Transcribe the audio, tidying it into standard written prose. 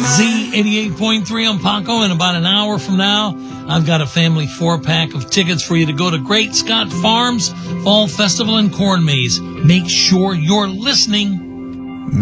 Z88.3 on Paco. In about an hour from now, I've got a family 4-pack of tickets for you to go to Great Scott Farms Fall Festival in Corn Maze. Make sure you're listening.